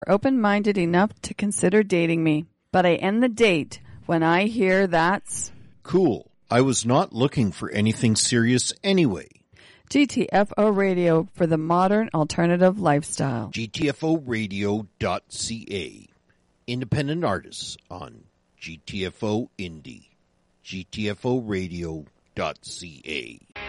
open-minded enough to consider dating me. But I end the date when I hear that's cool. I was not looking for anything serious anyway. GTFO Radio for the modern alternative lifestyle. GTFOradio.ca. Independent artists on GTFO Indie. GTFOradio.ca.